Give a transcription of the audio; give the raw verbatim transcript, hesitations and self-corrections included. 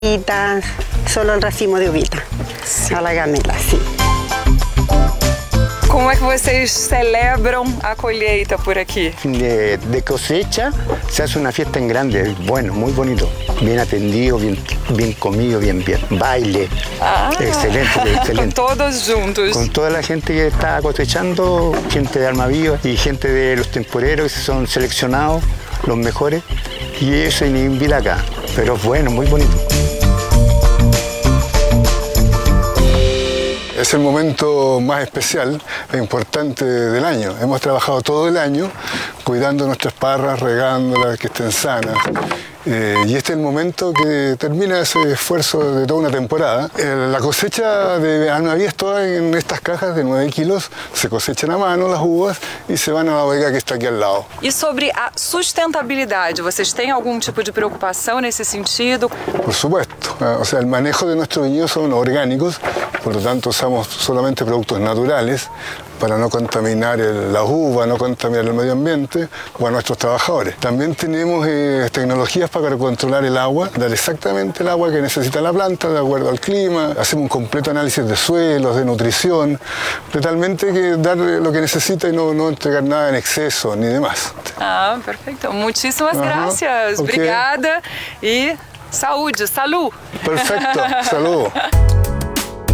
Solo el racimo de uvita, Sim. a la gamela, sim. Como é que vocês celebram a colheita por aqui? De, de cosecha se hace una fiesta en grande, bueno, muy bonito, bien atendido, bien, bien comido, bien, bien, baile, Ah, excelente, excelente. Com todos juntos. Con toda la gente que está cosechando, gente de Almaviva y gente de los temporeros que son seleccionados, los mejores, y eso en Invila acá, pero bueno, muy bonito. Es el momento más especial e importante del año. Hemos trabajado todo el año cuidando nuestras parras, regándolas, que estén sanas. Eh, y este es el momento que termina ese esfuerzo de toda una temporada. Eh, la cosecha de Almaviva es toda en estas cajas de nueve kilos. Se cosechan a mano las uvas y se van a la bodega que está aquí al lado. E sobre a sustentabilidade, vocês têm algum tipo de preocupação nesse sentido? Por supuesto. O sea, el manejo de nuestros viñedos son orgánicos, por lo tanto usamos solamente productos naturales para no contaminar el, la uva, no contaminar el medio ambiente o a nuestros trabajadores. También tenemos eh, tecnologías para controlar el agua, dar exactamente el agua que necesita la planta de acuerdo al clima. Hacemos un completo análisis de suelos, de nutrición, totalmente que dar lo que necesita y no, no entregar nada en exceso ni demás. Ah, perfeito. Muitíssimas Aham, graças. ok. Obrigada e saúde, salud. Perfecto, saludos.